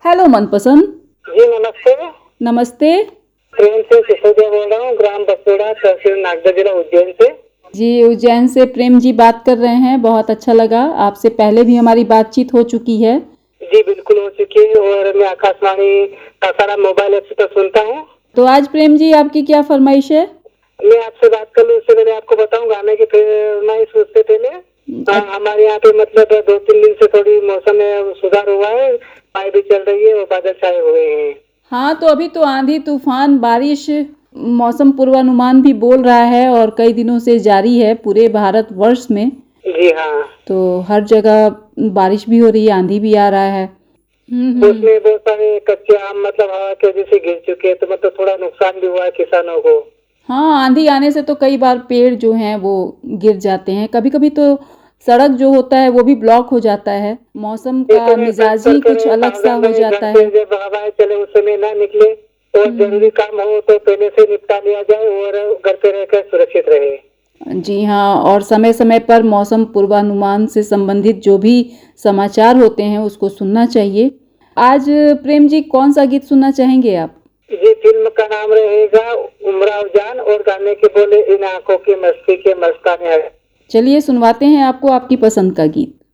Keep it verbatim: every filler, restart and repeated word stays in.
Hello मनपसंद। जी नमस्ते। नमस्ते प्रेम से सिसोदिया बोल रहा हूँ, ग्राम बसोड़ा, तहसील नागदा, जिला उज्जैन से। जी, उज्जैन से प्रेम जी बात कर रहे हैं। बहुत अच्छा लगा, आपसे पहले भी हमारी बातचीत हो चुकी है। जी बिल्कुल हो चुकी है, और मैं आकाशवाणी का सारा मोबाइल ऐप पर सुनता हूँ। तो आज प्रेम जी आपकी क्या फरमाइश है? मैं आपसे बात कर लूँ उससे पहले आपको बताऊँ गाने की फरमाइश। उससे पहले हाँ, हमारे यहाँ पे मतलब दो तीन दिन से थोड़ी मौसम में सुधार हुआ है, हवाएं भी चल रही है और बादल छाए हुए हैं। हाँ, तो अभी तो आंधी तूफान बारिश मौसम पूर्वानुमान भी बोल रहा है और कई दिनों से जारी है पूरे भारत वर्ष में। जी हाँ, तो हर जगह बारिश भी हो रही है, आंधी भी आ रहा है। हम्म उसमें बहुत सारे कच्चे आम मतलब हवा की वजह से गिर चुके हैं, तो मतलब थोड़ा नुकसान भी हुआ है किसानों को। हाँ, आंधी आने से तो कई बार पेड़ जो हैं वो गिर जाते हैं, कभी कभी तो सड़क जो होता है वो भी ब्लॉक हो जाता है। मौसम का मिजाज ही कुछ अलग सा हो जाता है। जब हवाएं चले उस समय ना निकले, और जरूरी काम हो तो पहले से निपटा लिया जाए और घर पे रहकर सुरक्षित रहे। जी हाँ, और समय समय पर मौसम पूर्वानुमान से संबंधित जो भी समाचार होते हैं उसको सुनना चाहिए। आज प्रेम जी कौन सा गीत सुनना चाहेंगे आप? ये फिल्म का नाम रहेगा उमराव जान, और गाने के बोले इन आंखों की मस्ती के मस्ताने। चलिए सुनवाते हैं आपको आपकी पसंद का गीत।